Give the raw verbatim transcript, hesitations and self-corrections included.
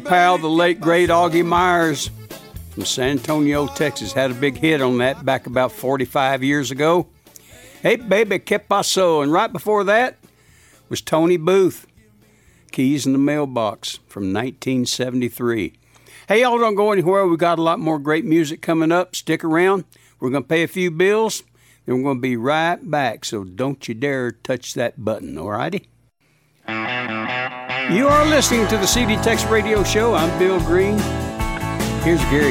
Pal, the late great Augie Myers from San Antonio, Texas, had a big hit on that back about forty-five years ago. Hey, baby, que paso? And right before that was Tony Booth, Keys in the Mailbox from nineteen seventy-three. Hey, y'all don't go anywhere. We got a lot more great music coming up. Stick around. We're going to pay a few bills, then we're going to be right back. So don't you dare touch that button, all righty? You are listening to the C D Tex Radio Show. I'm Bill Green. Here's Gary